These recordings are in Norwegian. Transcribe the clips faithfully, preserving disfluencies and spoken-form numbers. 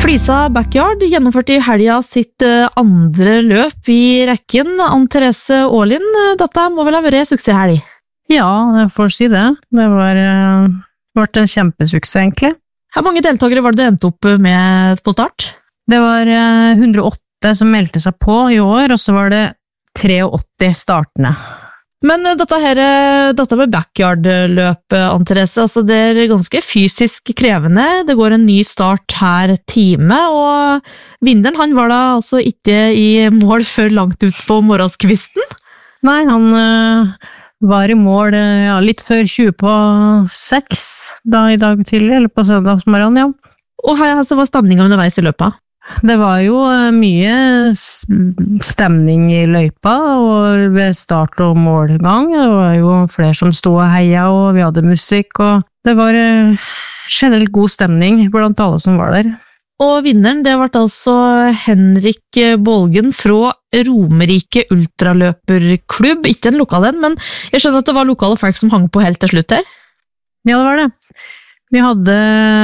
Flisa Backyard gjennomførte i helga sitt andre løp i rekken. Ann-Therese Aalind, dette må vel ha vært suksesshelg? Ja, jeg får si det. Det var, vært en kjempesuksess, egentlig. Hvor mange deltakere var det det endte opp med på start? Det var hundre og åtte som meldte seg på i år, og så var det åttitre startende. Men dette, her, dette med backyard-løp, Ann-Therese, altså det er ganske fysisk krevende. Det går en ny start her time, og vinneren han var da altså ikke i mål før langt ut på morgenskvisten. Nei, han øh, var i mål ja, litt før tjue på seks da i dag tidlig, eller på søndagsmorgen, ja. Og her altså, var stemningen underveis i løpet? Det var jo mye stemning i løypa, og ved start og målgang, det var jo flere som stod og heia, og vi hadde musikk, og det var generelt god stemning blant alle som var der. Og vinneren, det ble altså Henrik Bolgen fra Romerike Ultraløperklubb, ikke en lokal en, men jeg skjønner at det var lokale folk som hang på helt til slutt her. Ja, det var det. Vi hadde,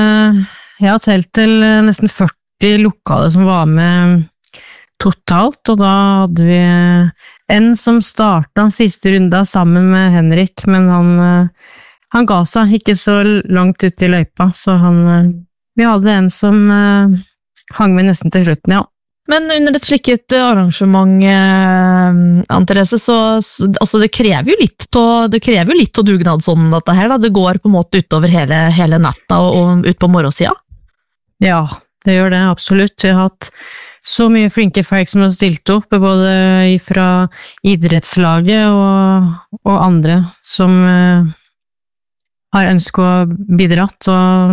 jeg har telt til nesten førti lokale som var med totalt, og da hadde vi en som startet siste runda sammen med Henrik, men han, han ga seg ikke så langt ut i løypa, så han, vi hadde en som hang med nesten til slutten, ja. Men under et slikt arrangement, Ann-Therese, så altså det krever jo litt av, det krever jo litt av dugnad sånn dette her, da. Det går på en måte utover hele, hele natta og, og ut på morgensida. Ja, det gjør det, absolutt. Vi har hatt så mye flinke folk som har stilt opp, både fra idrettslaget og, og andre som uh, har ønsket å bidratt, og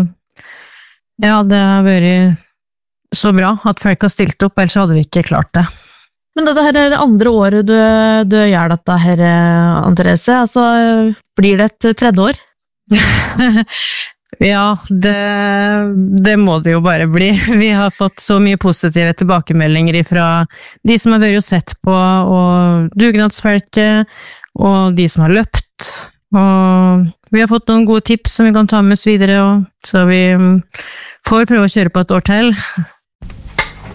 ja, det har vært så bra at folk har stilt opp, ellers hadde vi ikke klart det. Men dette her er det andre året du, du gjør dette her, Ann-Therese, altså blir det et tredje år? Ja, det, det må det jo bare bli. Vi har fått så mye positive tilbakemeldinger fra de som har vært og sett på, og dugnadsfolket, og de som har løpt. Og vi har fått noen gode tips som vi kan ta med oss videre, og så vi får prøve å kjøre på et år til.